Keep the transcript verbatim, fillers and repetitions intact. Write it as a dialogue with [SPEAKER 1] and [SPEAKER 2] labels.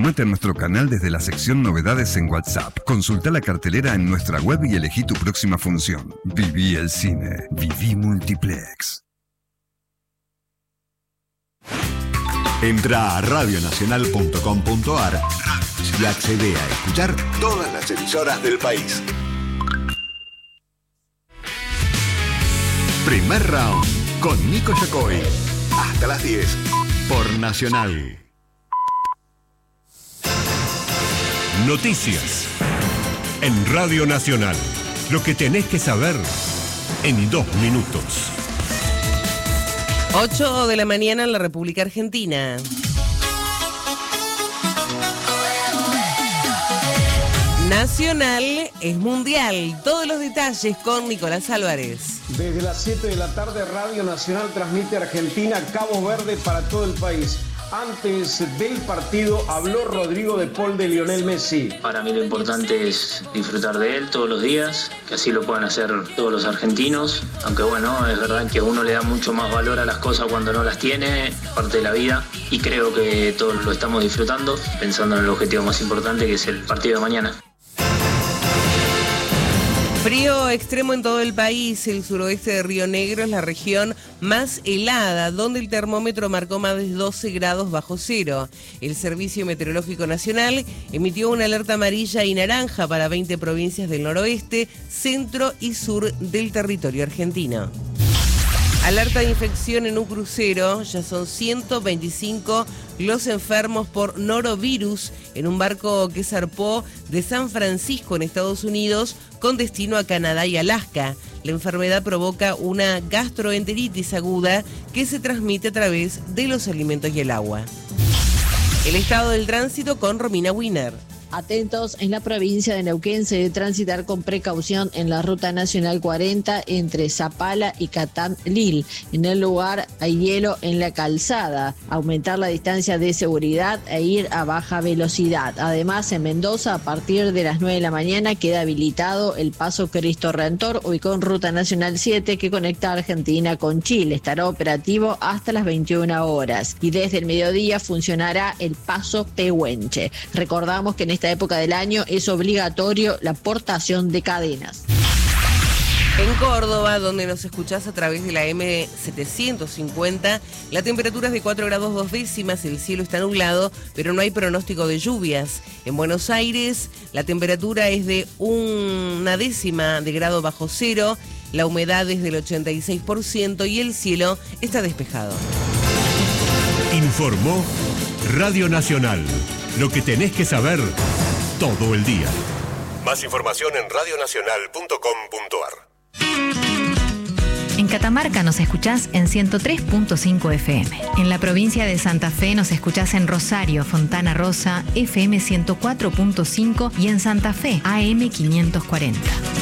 [SPEAKER 1] Mate a nuestro canal desde la sección Novedades en WhatsApp. Consulta la cartelera en nuestra web y elegí tu próxima función. Viví el cine. Viví Multiplex.
[SPEAKER 2] Entra a radio nacional punto com punto a r y accede a escuchar todas las emisoras del país. Primer round con Nico Yacoy. Hasta las diez por Nacional.
[SPEAKER 3] Noticias en Radio Nacional. Lo que tenés que saber en dos minutos.
[SPEAKER 4] ocho de la mañana en la República Argentina. Nacional es mundial. Todos los detalles con Nicolás Álvarez.
[SPEAKER 5] Desde las siete de la tarde, Radio Nacional transmite Argentina-Cabo Verde para todo el país. Antes del partido habló Rodrigo de Paul de Lionel Messi.
[SPEAKER 6] Para mí lo importante es disfrutar de él todos los días, que así lo puedan hacer todos los argentinos. Aunque bueno, es verdad que uno le da mucho más valor a las cosas cuando no las tiene, parte de la vida. Y creo que todos lo estamos disfrutando, pensando en el objetivo más importante, que es el partido de mañana.
[SPEAKER 4] Frío extremo en todo el país. El suroeste de Río Negro es la región más helada, donde el termómetro marcó más de doce grados bajo cero. El Servicio Meteorológico Nacional emitió una alerta amarilla y naranja para veinte provincias del noroeste, centro y sur del territorio argentino. Alerta de infección en un crucero. Ya son ciento veinticinco los enfermos por norovirus en un barco que zarpó de San Francisco en Estados Unidos con destino a Canadá y Alaska. La enfermedad provoca una gastroenteritis aguda que se transmite a través de los alimentos y el agua. El estado del tránsito con Romina Wiener.
[SPEAKER 7] Atentos, en la provincia de Neuquén se debe transitar con precaución en la Ruta Nacional cuarenta entre Zapala y Catán-Lil. En el lugar hay hielo en la calzada. Aumentar la distancia de seguridad e ir a baja velocidad. Además, en Mendoza, a partir de las nueve de la mañana, queda habilitado el paso Cristo Redentor, ubicado en Ruta Nacional siete, que conecta Argentina con Chile. Estará operativo hasta las veintiuna horas. Y desde el mediodía funcionará el paso Pehuenche. Recordamos que en esta época del año es obligatorio la portación de cadenas.
[SPEAKER 4] En Córdoba, donde nos escuchás a través de la eme setecientos cincuenta, la temperatura es de cuatro grados dos décimas, el cielo está nublado, pero no hay pronóstico de lluvias. En Buenos Aires, la temperatura es de una décima de grado bajo cero, la humedad es del ochenta y seis por ciento y el cielo está despejado.
[SPEAKER 3] Informó Radio Nacional. Lo que tenés que saber todo el día. Más información en radio nacional punto com punto a r.
[SPEAKER 8] En Catamarca nos escuchás en ciento tres punto cinco F M. En la provincia de Santa Fe nos escuchás en Rosario, Fontana Rosa, F M ciento cuatro punto cinco y en Santa Fe, A M quinientos cuarenta.